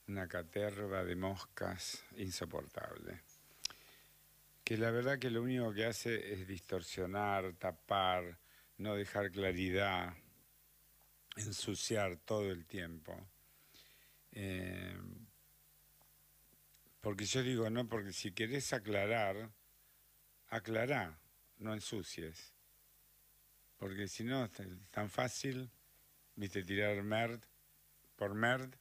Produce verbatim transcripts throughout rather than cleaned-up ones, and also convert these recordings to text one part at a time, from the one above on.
una caterva de moscas insoportable. Que la verdad que lo único que hace es distorsionar, tapar, no dejar claridad, ensuciar todo el tiempo. Eh, porque yo digo, no, porque si querés aclarar, aclará, no ensucies. Porque si no, es tan fácil, viste, tirar merd por merd.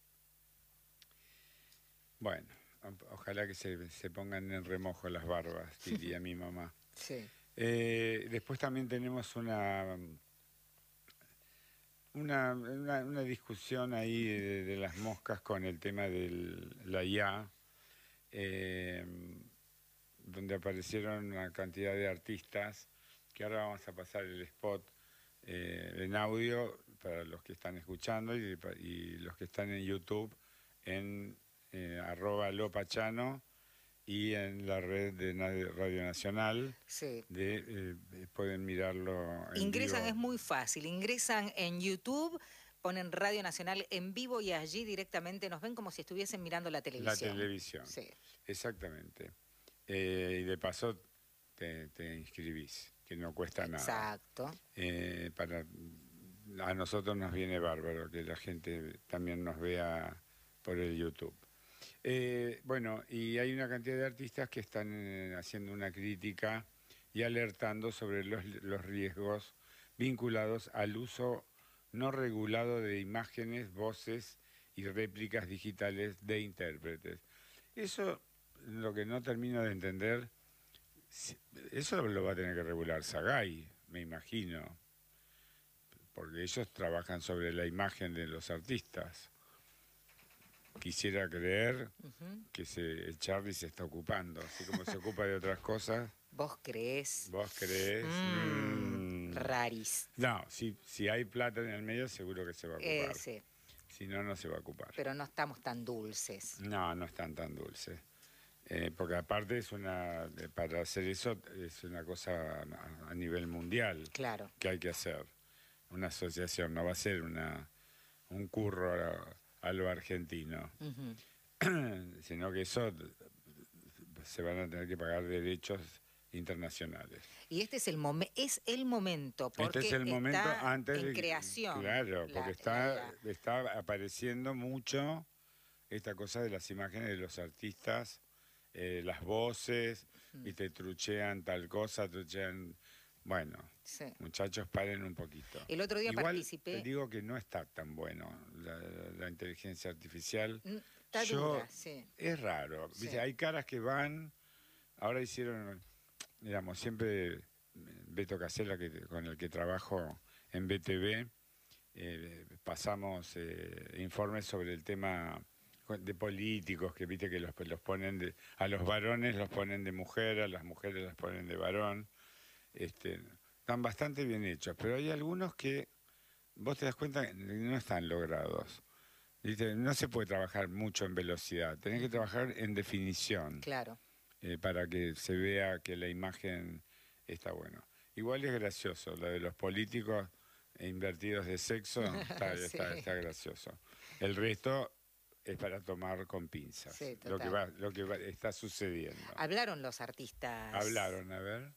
Bueno, ojalá que se, se pongan en remojo las barbas, diría mi mamá. Sí. Eh, después también tenemos una, una, una, una discusión ahí de, de las moscas con el tema de la I A, eh, donde aparecieron una cantidad de artistas, que ahora vamos a pasar el spot eh, en audio para los que están escuchando y, y los que están en YouTube en eh, arroba lopachano y en la red de Radio Nacional. Sí. De, eh, pueden mirarlo en Ingresan, vivo. es muy fácil, ingresan en YouTube, ponen Radio Nacional en vivo y allí directamente nos ven como si estuviesen mirando la televisión. La televisión, sí. Exactamente. Eh, y de paso te, te inscribís, que no cuesta Exacto. nada. Exacto. Eh, para, a nosotros nos viene bárbaro que la gente también nos vea por el YouTube. Eh, bueno, y hay una cantidad de artistas que están eh, haciendo una crítica y alertando sobre los, los riesgos vinculados al uso no regulado de imágenes, voces y réplicas digitales de intérpretes. Eso, lo que no termino de entender, eso lo va a tener que regular Sagay, me imagino, porque ellos trabajan sobre la imagen de los artistas. Quisiera creer uh-huh. que se, el Charlie se está ocupando, así como se ocupa de otras cosas. ¿Vos creés? ¿Vos creés? Mm, mm. Raris. No, si, si hay plata en el medio seguro que se va a ocupar. Eh, sí. Si no, no se va a ocupar. Pero no estamos tan dulces. No, no están tan dulces. Eh, porque aparte es una, para hacer eso es una cosa a, a nivel mundial. Claro. Que hay que hacer. Una asociación, no va a ser una un curro a, a lo argentino, uh-huh. sino que eso se van a tener que pagar derechos internacionales. Y este es el momento, es el momento, porque este es el momento está antes en de, creación. Claro, la, porque está, la, la... está apareciendo mucho esta cosa de las imágenes de los artistas, eh, las voces, uh-huh. y te truchean tal cosa, truchean... Bueno, sí. Muchachos, paren un poquito. El otro día Igual, participé... te digo que no está tan bueno la, la inteligencia artificial. Está Yo, dura, sí. Es raro. Sí. ¿Viste? Hay caras que van... Ahora hicieron, digamos, siempre Beto Casella, que, con el que trabajo en B T V, eh, pasamos eh, informes sobre el tema de políticos, que viste que los, los ponen de... A los varones los ponen de mujer, a las mujeres los ponen de varón. Este, están bastante bien hechos, pero hay algunos que vos te das cuenta que no están logrados. ¿Viste? No se puede trabajar mucho en velocidad, tenés que trabajar en definición. Claro. Eh, para que se vea que la imagen está bueno. Igual es gracioso, lo de los políticos invertidos de sexo, está, sí. está, está gracioso. El resto es para tomar con pinzas, sí, lo que, va, lo que va, está sucediendo. Hablaron los artistas. Hablaron, a ver.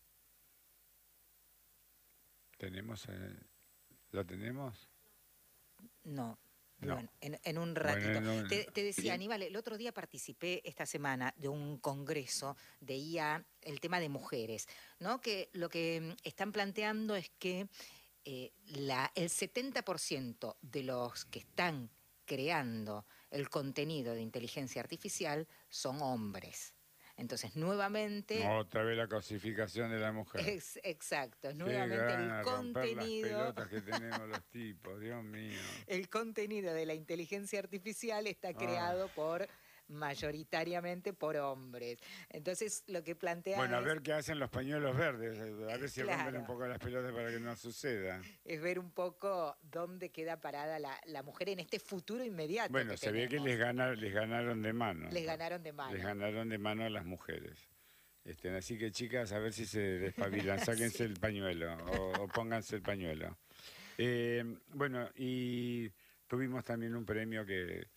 ¿Tenemos? Eh, ¿Lo tenemos? No. No. Bueno, en, en un ratito. Bueno, no, te, te decía, Aníbal, el otro día participé esta semana de un congreso de I A, el tema de mujeres, ¿no? Que lo que están planteando es que eh, la, el setenta por ciento de los que están creando el contenido de inteligencia artificial son hombres. Entonces, nuevamente... Otra vez la cosificación de la mujer. Ex, exacto, nuevamente el contenido... Las pelotas que tenemos los tipos, Dios mío. El contenido de la inteligencia artificial está creado ah. por... mayoritariamente por hombres. Entonces, lo que plantea Bueno, es... a ver qué hacen los pañuelos verdes, a ver si claro. rompen un poco las pelotas para que no suceda. Es ver un poco dónde queda parada la, la mujer en este futuro inmediato. Bueno, que se tenemos. ve que les, gana, les ganaron de mano. Les ganaron de mano. Les ganaron de mano a las mujeres. Este, así que, chicas, a ver si se despabilan, sáquense sí. el pañuelo o, o pónganse el pañuelo. Eh, bueno, y tuvimos también un premio que...